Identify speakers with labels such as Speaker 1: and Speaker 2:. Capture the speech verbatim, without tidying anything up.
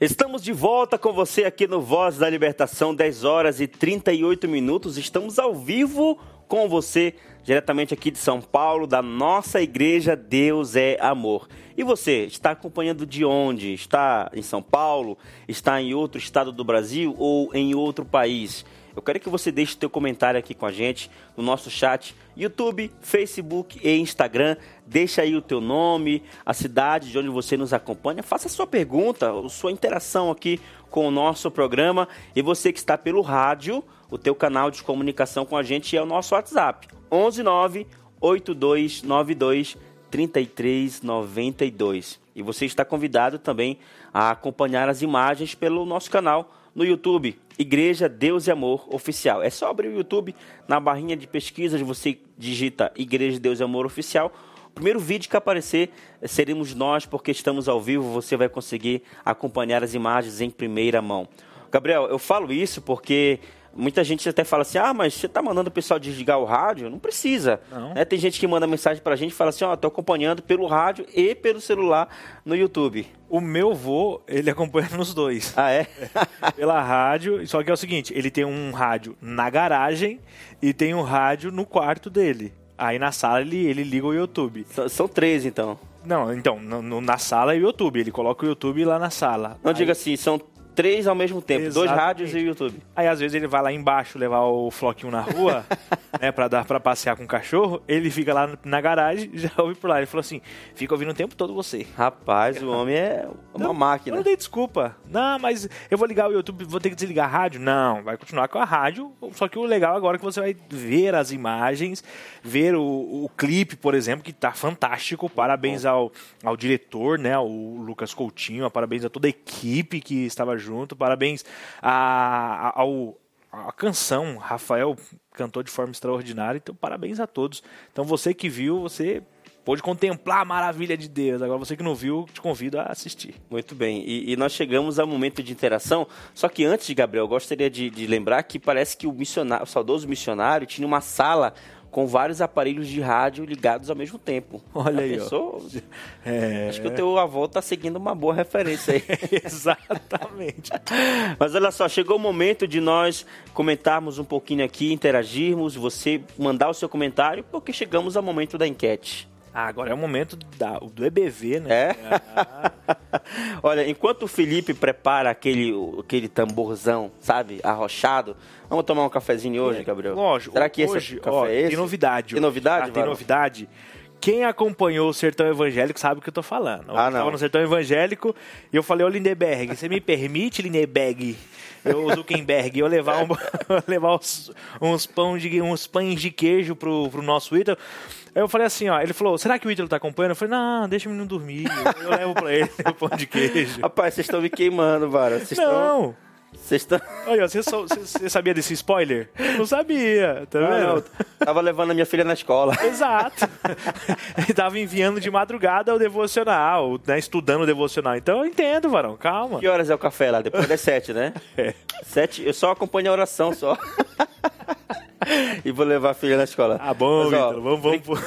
Speaker 1: Estamos de volta com você aqui no Voz da Libertação, dez horas e trinta e oito minutos. Estamos ao vivo com você, diretamente aqui de São Paulo, da nossa igreja Deus é Amor. E você, está acompanhando de onde? Está em São Paulo? Está em outro estado do Brasil ou em outro país? Eu quero que você deixe seu comentário aqui com a gente no nosso chat, YouTube, Facebook e Instagram. Deixa aí o teu nome, a cidade de onde você nos acompanha. Faça a sua pergunta, a sua interação aqui com o nosso programa. E você que está pelo rádio, o teu canal de comunicação com a gente é o nosso WhatsApp. onze nove oito dois nove dois três três nove dois. E você está convidado também a acompanhar as imagens pelo nosso canal no YouTube, Igreja Deus e Amor Oficial. É só abrir o YouTube, na barrinha de pesquisas você digita Igreja Deus e Amor Oficial. O primeiro vídeo que aparecer seremos nós, porque estamos ao vivo, você vai conseguir acompanhar as imagens em primeira mão. Gabriel, eu falo isso porque muita gente até fala assim, ah, mas você está mandando o pessoal desligar o rádio? Não precisa. Não. Né? Tem gente que manda mensagem para a gente e fala assim, ó, oh, estou acompanhando pelo rádio e pelo celular no YouTube.
Speaker 2: O meu vô, ele acompanha nos dois.
Speaker 1: Ah, é?
Speaker 2: Pela rádio, só que é o seguinte, ele tem um rádio na garagem e tem um rádio no quarto dele. Aí na sala ele, ele liga o YouTube.
Speaker 1: S- são três, então.
Speaker 2: Não, então, no, no, na sala é o YouTube, ele coloca o YouTube lá na sala.
Speaker 1: Não
Speaker 2: Aí...
Speaker 1: diga assim, são três ao mesmo tempo,
Speaker 2: Exatamente.
Speaker 1: Dois rádios e o YouTube.
Speaker 2: Aí às vezes ele vai lá embaixo levar o floquinho na rua, né, pra, dar, pra passear com o cachorro, ele fica lá na garagem e já ouve por lá. Ele falou assim, fica ouvindo o tempo todo você.
Speaker 1: Rapaz, o homem é uma
Speaker 2: não,
Speaker 1: máquina.
Speaker 2: Eu não dei desculpa. Não, mas eu vou ligar o YouTube, vou ter que desligar a rádio? Não, vai continuar com a rádio, só que o legal agora é que você vai ver as imagens, ver o, o clipe, por exemplo, que tá fantástico. Parabéns ao, ao diretor, né, o Lucas Coutinho, parabéns a toda a equipe que estava junto, parabéns a, a, ao, a canção, Rafael cantou de forma extraordinária, então parabéns a todos. Então você que viu, você pôde contemplar a maravilha de Deus, agora você que não viu, te convido a assistir.
Speaker 1: Muito bem, e, e nós chegamos ao momento de interação, só que antes, Gabriel, eu gostaria de, de lembrar que parece que o, missionário, o saudoso missionário tinha uma sala com vários aparelhos de rádio ligados ao mesmo tempo.
Speaker 2: Olha aí,
Speaker 1: pensou?
Speaker 2: ó. É...
Speaker 1: Acho que o teu avô está seguindo uma boa referência aí.
Speaker 2: Exatamente.
Speaker 1: Mas olha só, chegou o momento de nós comentarmos um pouquinho aqui, interagirmos, você mandar o seu comentário, porque chegamos ao momento da enquete.
Speaker 2: Ah, agora é o momento da, do E B V, né?
Speaker 1: É? Ah. Olha, enquanto o Felipe prepara aquele, aquele tamborzão, sabe, arrochado, vamos tomar um cafezinho hoje, é, Gabriel?
Speaker 2: Lógico.
Speaker 1: Será que
Speaker 2: hoje,
Speaker 1: esse café
Speaker 2: ó,
Speaker 1: é esse?
Speaker 2: Tem novidade.
Speaker 1: Tem novidade?
Speaker 2: Ah, tem novidade. Quem acompanhou o Sertão Evangélico sabe o que eu tô falando. Eu
Speaker 1: ah, não.
Speaker 2: estava no Sertão Evangélico e eu falei, ô Lindeberg, você me permite, Lindeberg, eu, Zuckerberg, eu levar, um, levar uns, uns, pão de, uns pães de queijo pro, pro nosso Ítalo? Aí eu falei assim, ó, ele falou, será que o Ítalo tá acompanhando? Eu falei, não, deixa o menino dormir, eu levo pra ele o pão de queijo.
Speaker 1: Rapaz, vocês estão me queimando, Vara. Vocês
Speaker 2: não.
Speaker 1: Tão... Vocês estão...
Speaker 2: Olha, você, só, você, você sabia desse spoiler? Não sabia, tá
Speaker 1: não,
Speaker 2: vendo?
Speaker 1: Não, tava levando a minha filha na escola.
Speaker 2: Exato. Ele tava enviando de madrugada o devocional, né, estudando o devocional. Então eu entendo, varão, calma.
Speaker 1: Que horas é o café lá? Depois das sete, né?
Speaker 2: É.
Speaker 1: Sete, eu só acompanho a oração, só. E vou levar a filha na escola.
Speaker 2: Ah, bom,
Speaker 1: Mas, ó,
Speaker 2: Vitor, vamos, vamos...